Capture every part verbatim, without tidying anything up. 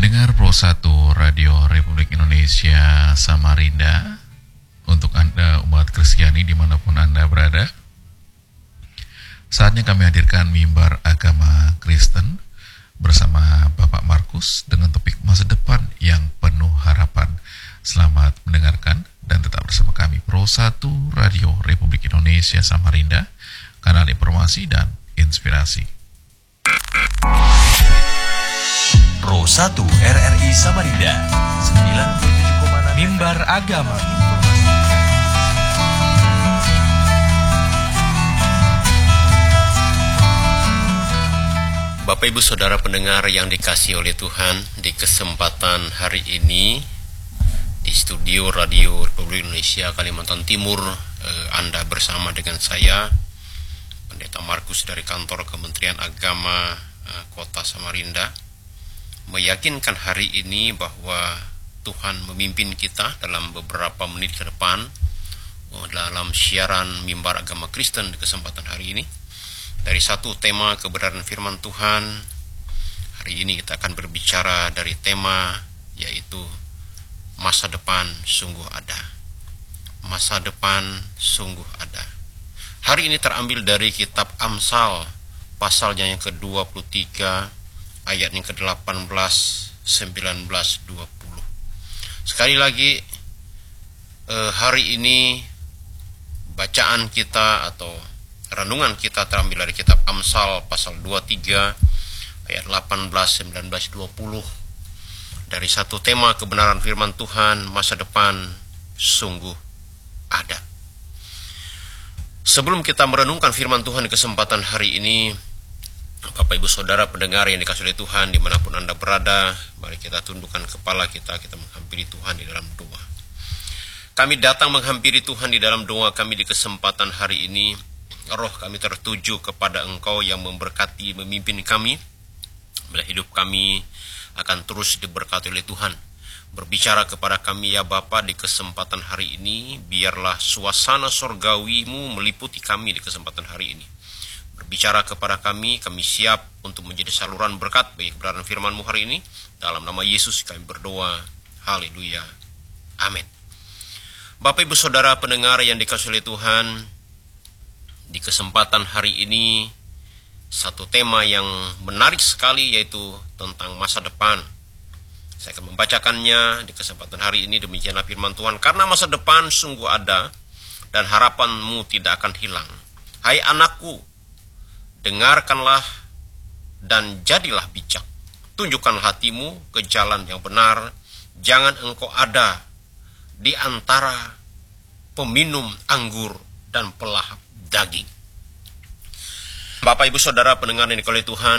Pendengar Pro satu Radio Republik Indonesia Samarinda, untuk Anda umat Kristiani dimanapun Anda berada, saatnya kami hadirkan mimbar agama Kristen bersama Bapak Markus dengan topik masa depan yang penuh harapan. Selamat mendengarkan dan tetap bersama kami Pro satu Radio Republik Indonesia Samarinda, kanal informasi dan inspirasi. Pro satu R R I Samarinda sembilan puluh tujuh koma enam Mimbar Agama. Bapak Ibu Saudara pendengar yang dikasihi oleh Tuhan, di kesempatan hari ini di studio Radio Republik Indonesia Kalimantan Timur, eh, Anda bersama dengan saya Pendeta Markus dari kantor Kementerian Agama eh, Kota Samarinda, meyakinkan hari ini bahwa Tuhan memimpin kita dalam beberapa menit ke depan dalam siaran mimbar agama Kristen di kesempatan hari ini. Dari satu tema kebenaran firman Tuhan, hari ini kita akan berbicara dari tema yaitu masa depan sungguh ada. Masa depan sungguh ada. Hari ini terambil dari kitab Amsal pasalnya yang ke dua puluh tiga ayat yang ke delapan belas, sembilan belas, dua puluh. Sekali lagi eh, hari ini bacaan kita atau renungan kita terambil dari kitab Amsal pasal dua puluh tiga ayat delapan belas, sembilan belas, dua puluh, dari satu tema kebenaran firman Tuhan, masa depan sungguh ada. Sebelum kita merenungkan firman Tuhan di kesempatan hari ini, Bapak Ibu Saudara pendengar yang dikasihi oleh Tuhan dimanapun Anda berada, mari kita tundukkan kepala kita, kita menghampiri Tuhan di dalam doa. Kami datang menghampiri Tuhan di dalam doa kami di kesempatan hari ini. Roh kami tertuju kepada Engkau yang memberkati, memimpin kami, bila hidup kami akan terus diberkati oleh Tuhan. Berbicara kepada kami ya Bapa di kesempatan hari ini, biarlah suasana sorgawi-Mu meliputi kami di kesempatan hari ini. Berbicara kepada kami, kami siap untuk menjadi saluran berkat bagi kebenaran firman-Mu hari ini. Dalam nama Yesus kami berdoa, haleluya, amin. Bapak Ibu Saudara pendengar yang dikasihi oleh Tuhan, di kesempatan hari ini satu tema yang menarik sekali yaitu tentang masa depan. Saya akan membacakannya di kesempatan hari ini. Demikianlah firman Tuhan. Karena masa depan sungguh ada dan harapanmu tidak akan hilang. Hai anakku, dengarkanlah dan jadilah bijak. Tunjukkan hatimu ke jalan yang benar. Jangan engkau ada di antara peminum anggur dan pelahap daging. Bapak Ibu Saudara pendengar yang dikasihi Tuhan,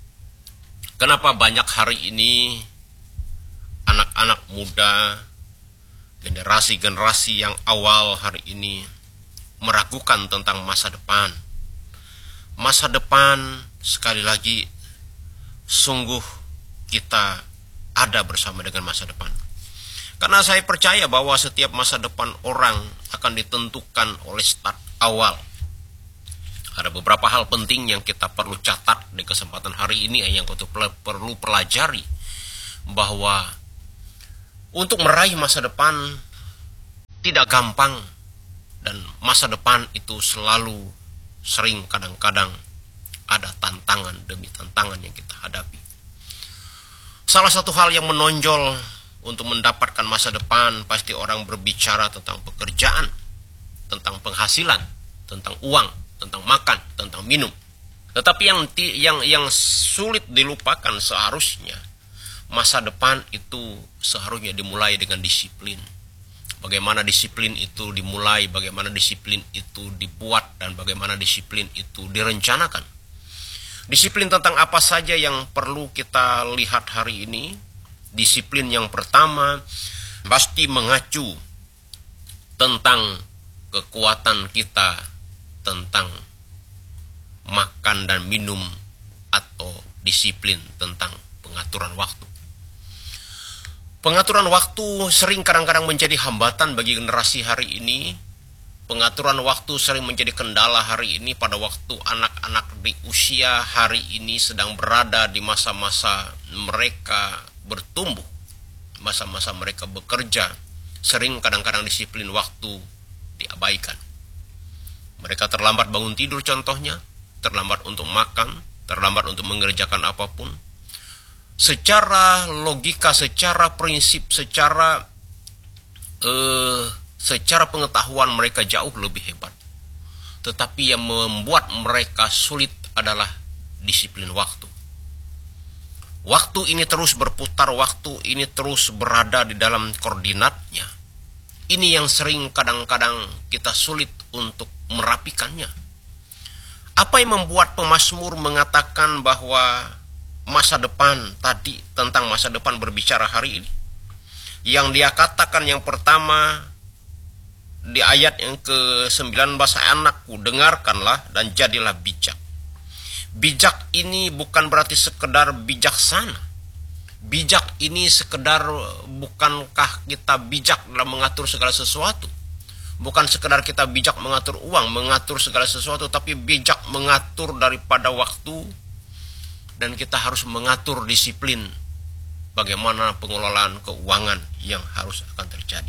kenapa banyak hari ini anak-anak muda, generasi-generasi yang awal hari ini meragukan tentang masa depan? Masa depan sekali lagi sungguh kita ada bersama dengan masa depan. Karena saya percaya bahwa setiap masa depan orang akan ditentukan oleh start awal. Ada beberapa hal penting yang kita perlu catat di kesempatan hari ini yang kita perlu pelajari, bahwa untuk meraih masa depan tidak gampang, dan masa depan itu selalu sering kadang-kadang ada tantangan demi tantangan yang kita hadapi. Salah satu hal yang menonjol untuk mendapatkan masa depan, pasti orang berbicara tentang pekerjaan, tentang penghasilan, tentang uang, tentang makan, tentang minum. Tetapi yang yang yang sulit dilupakan seharusnya, masa depan itu seharusnya dimulai dengan disiplin. Bagaimana disiplin itu dimulai, bagaimana disiplin itu dibuat, dan bagaimana disiplin itu direncanakan. Disiplin tentang apa saja yang perlu kita lihat hari ini? Disiplin yang pertama pasti mengacu tentang kekuatan kita tentang makan dan minum, atau disiplin tentang pengaturan waktu. Pengaturan waktu sering kadang-kadang menjadi hambatan bagi generasi hari ini. Pengaturan waktu sering menjadi kendala hari ini pada waktu anak-anak di usia hari ini sedang berada di masa-masa mereka bertumbuh, masa-masa mereka bekerja, sering kadang-kadang disiplin waktu diabaikan. Mereka terlambat bangun tidur contohnya, terlambat untuk makan, terlambat untuk mengerjakan apapun. Secara logika, secara prinsip, secara eh, secara pengetahuan mereka jauh lebih hebat. Tetapi yang membuat mereka sulit adalah disiplin waktu. Waktu ini terus berputar, waktu ini terus berada di dalam koordinatnya. Ini yang sering kadang-kadang kita sulit untuk merapikannya. Apa yang membuat pemazmur mengatakan bahwa masa depan tadi, tentang masa depan berbicara hari ini? Yang dia katakan yang pertama di ayat yang ke sembilan belas, anakku dengarkanlah dan jadilah bijak. Bijak ini bukan berarti sekedar bijaksana. Bijak ini sekedar, bukankah kita bijak dalam mengatur segala sesuatu? Bukan sekedar kita bijak mengatur uang, mengatur segala sesuatu, tapi bijak mengatur daripada waktu. Dan kita harus mengatur disiplin bagaimana pengelolaan keuangan yang harus akan terjadi.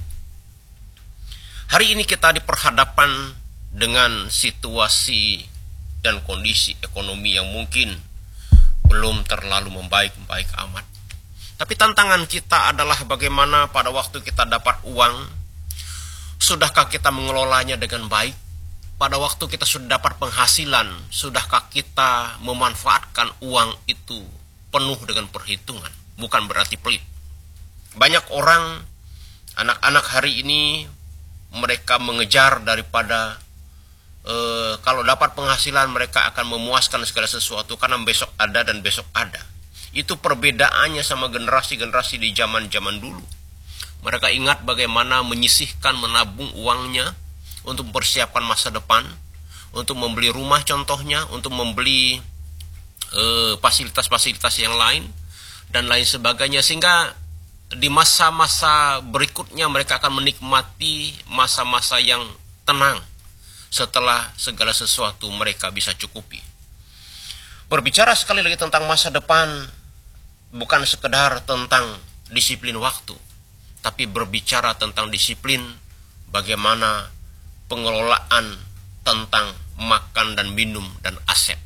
Hari ini kita diperhadapkan dengan situasi dan kondisi ekonomi yang mungkin belum terlalu membaik-baik amat. Tapi tantangan kita adalah bagaimana pada waktu kita dapat uang, sudahkah kita mengelolanya dengan baik? Pada waktu kita sudah dapat penghasilan, sudahkah kita memanfaatkan uang itu penuh dengan perhitungan? Bukan berarti pelit. Banyak orang, anak-anak hari ini, mereka mengejar daripada Uh, kalau dapat penghasilan mereka akan memuaskan segala sesuatu karena besok ada dan besok ada. Itu perbedaannya sama generasi-generasi di zaman-zaman dulu. Mereka ingat bagaimana menyisihkan, menabung uangnya untuk mempersiapkan masa depan, untuk membeli rumah contohnya, untuk membeli uh, fasilitas-fasilitas yang lain dan lain sebagainya, sehingga di masa-masa berikutnya mereka akan menikmati masa-masa yang tenang setelah segala sesuatu mereka bisa cukupi. Berbicara sekali lagi tentang masa depan, bukan sekedar tentang disiplin waktu, tapi berbicara tentang disiplin bagaimana pengelolaan tentang makan dan minum dan aset.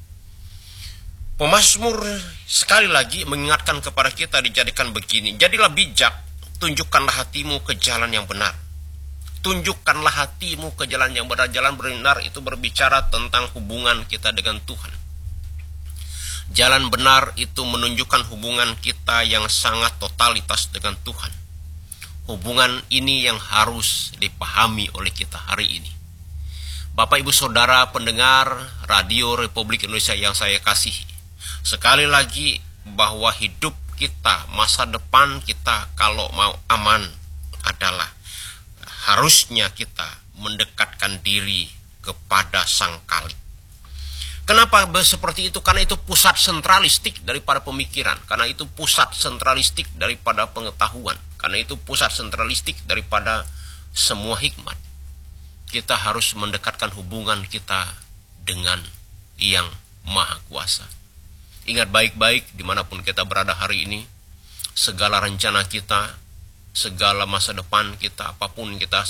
Pemazmur sekali lagi mengingatkan kepada kita dijadikan begini, jadilah bijak, tunjukkanlah hatimu ke jalan yang benar. Tunjukkanlah hatimu ke jalan yang benar. Jalan benar itu berbicara tentang hubungan kita dengan Tuhan. Jalan benar itu menunjukkan hubungan kita yang sangat totalitas dengan Tuhan. Hubungan ini yang harus dipahami oleh kita hari ini. Bapak Ibu Saudara pendengar Radio Republik Indonesia yang saya kasihi, sekali lagi bahwa hidup kita, masa depan kita kalau mau aman adalah harusnya kita mendekatkan diri kepada Sang Khalik. Kenapa seperti itu? Karena itu pusat sentralistik daripada pemikiran. Karena itu pusat sentralistik daripada pengetahuan. Karena itu pusat sentralistik daripada semua hikmat. Kita harus mendekatkan hubungan kita dengan Yang Maha Kuasa. Ingat baik-baik dimanapun kita berada hari ini, segala rencana kita, segala masa depan kita, apapun kita